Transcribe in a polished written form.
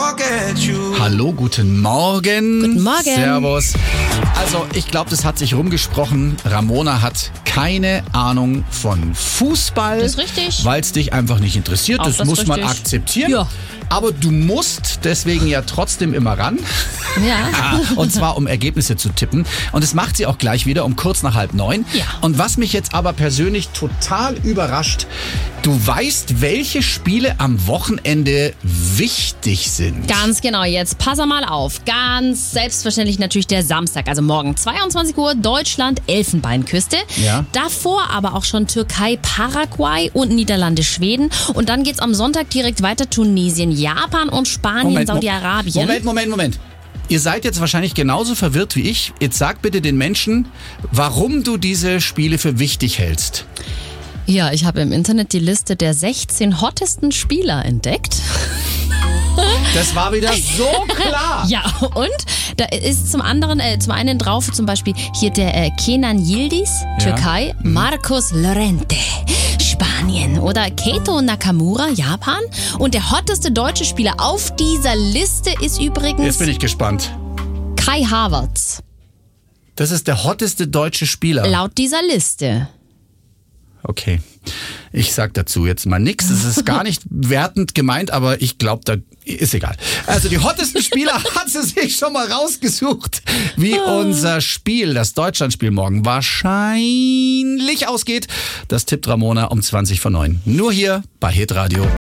Hallo, guten Morgen. Guten Morgen. Servus. Also, ich glaube, das hat sich rumgesprochen. Ramona hat keine Ahnung von Fußball. Das ist richtig. Weil es dich einfach nicht interessiert. Auch Das das muss man richtig. akzeptieren. Ja. Aber du musst deswegen ja trotzdem immer ran. Ja. Und zwar, um Ergebnisse zu tippen. Und das macht sie auch gleich wieder um kurz nach 8:30. Ja. Und was mich jetzt aber persönlich total überrascht, du weißt, welche Spiele am Wochenende wichtig sind. Ganz genau, jetzt pass mal auf. Ganz selbstverständlich natürlich der Samstag, also morgen 22 Uhr, Deutschland, Elfenbeinküste. Ja. Davor aber auch schon Türkei, Paraguay und Niederlande, Schweden. Und dann geht's am Sonntag direkt weiter Tunesien, Japan und Spanien, Saudi-Arabien. Moment. Ihr seid jetzt wahrscheinlich genauso verwirrt wie ich. Jetzt sag bitte den Menschen, warum du diese Spiele für wichtig hältst. Ja, ich habe im Internet die Liste der 16 hottesten Spieler entdeckt. Das war wieder so klar. Ja, und da ist zum einen drauf zum Beispiel hier der Kenan Yildiz, Türkei, Marcos Llorente, Spanien oder Keito Nakamura, Japan. Und der hotteste deutsche Spieler auf dieser Liste ist übrigens Jetzt bin ich gespannt. Kai Havertz, Das ist der hotteste deutsche Spieler. laut dieser Liste. Okay. Ich sag dazu jetzt mal nix. Es ist gar nicht wertend gemeint, aber ich glaube, da ist egal. Also die hottesten Spieler hat sie sich schon mal rausgesucht. Wie unser Spiel, das Deutschlandspiel morgen wahrscheinlich ausgeht, das tippt Ramona um 8:20. Nur hier bei Hitradio.